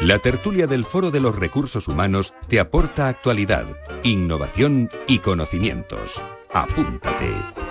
La tertulia del Foro de los Recursos Humanos te aporta actualidad, innovación y conocimientos. Apúntate.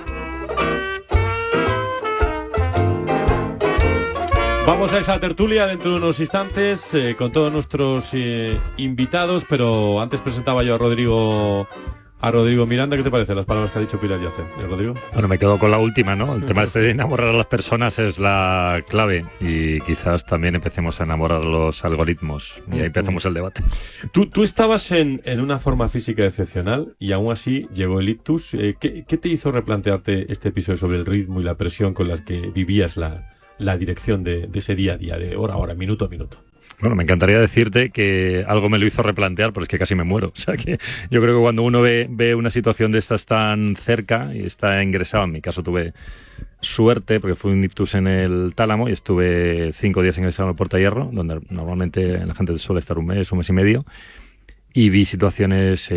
Vamos a esa tertulia dentro de unos instantes con todos nuestros invitados, pero antes presentaba yo a Rodrigo Miranda. ¿Qué te parece las palabras que ha dicho Pilar Yacen, Rodrigo? Bueno, me quedo con la última, ¿no? El tema de enamorar a las personas es la clave y quizás también empecemos a enamorar a los algoritmos y ahí empezamos el debate. Tú estabas en una forma física excepcional y aún así llegó el ictus. ¿Qué te hizo replantearte este episodio sobre el ritmo y la presión con las que vivías la dirección de ese día a día, de hora a hora, minuto a minuto? Bueno, me encantaría decirte que algo me lo hizo replantear, pero es que casi me muero. O sea que yo creo que cuando uno ve una situación de estas tan cerca y está ingresado, en mi caso tuve suerte porque fue un ictus en el tálamo y estuve 5 días ingresado en el Puerta Hierro, donde normalmente la gente suele estar un mes y medio, y vi situaciones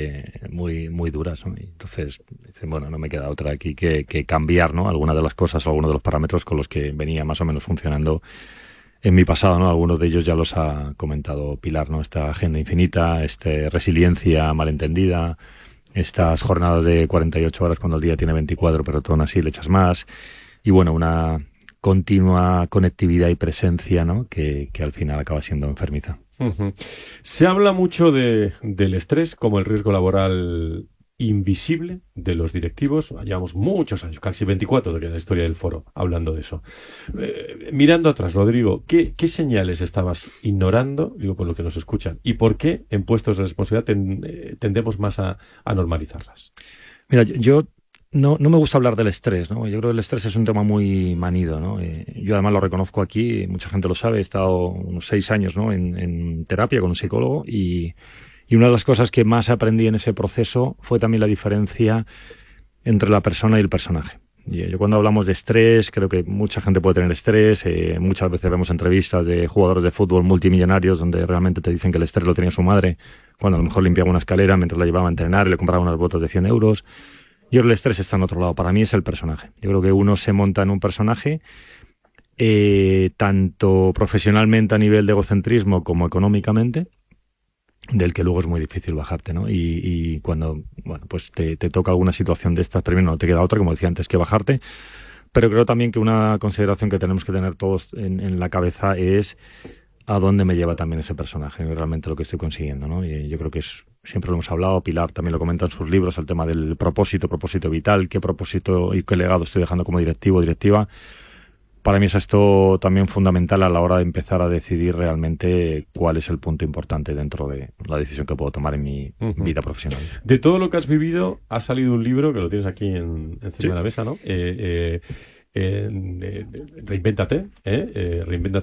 muy, muy duras, ¿no? Y entonces, bueno, no me queda otra aquí que cambiar, ¿no? Algunas de las cosas o algunos de los parámetros con los que venía más o menos funcionando en mi pasado, ¿no? Algunos de ellos ya los ha comentado Pilar, ¿no? Esta agenda infinita, resiliencia malentendida, estas jornadas de 48 horas cuando el día tiene 24, pero tú aún así le echas más. Y bueno, una continua conectividad y presencia, ¿no? Que al final acaba siendo enfermiza. Uh-huh. Se habla mucho del estrés como el riesgo laboral invisible de los directivos. Llevamos muchos años, casi 24 de la historia del foro, hablando de eso. Mirando atrás, Rodrigo, ¿qué señales estabas ignorando, digo, por lo que nos escuchan, y por qué en puestos de responsabilidad tendemos más a normalizarlas? Mira, yo no me gusta hablar del estrés, ¿no? Yo creo que el estrés es un tema muy manido, ¿no? Yo además lo reconozco aquí, mucha gente lo sabe, he estado unos 6 años, ¿no? en terapia con un psicólogo y una de las cosas que más aprendí en ese proceso fue también la diferencia entre la persona y el personaje. Y yo cuando hablamos de estrés, creo que mucha gente puede tener estrés, muchas veces vemos entrevistas de jugadores de fútbol multimillonarios donde realmente te dicen que el estrés lo tenía su madre, cuando a lo mejor limpiaba una escalera mientras la llevaba a entrenar y le compraba unas botas de 100 euros. Yo creo que el estrés está en otro lado, para mí es el personaje. Yo creo que uno se monta en un personaje tanto profesionalmente a nivel de egocentrismo como económicamente, del que luego es muy difícil bajarte, ¿no? Y cuando, bueno, pues te toca alguna situación de estas, primero no te queda otra, como decía antes, que bajarte, pero creo también que una consideración que tenemos que tener todos en la cabeza es a dónde me lleva también ese personaje, realmente lo que estoy consiguiendo, ¿no? Y yo creo que siempre lo hemos hablado, Pilar también lo comenta en sus libros, el tema del propósito vital, qué propósito y qué legado estoy dejando como directivo o directiva. Para mí es esto también fundamental a la hora de empezar a decidir realmente cuál es el punto importante dentro de la decisión que puedo tomar en mi vida profesional. De todo lo que has vivido, ha salido un libro, que lo tienes aquí encima de la mesa, ¿no? Reinvéntate, Reinvéntate